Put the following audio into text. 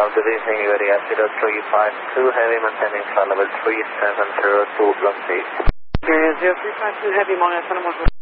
good evening, you are Air 0352 Heavy, maintaining flight level 3702 +8. Air 0352 Heavy, Montana, bonjour.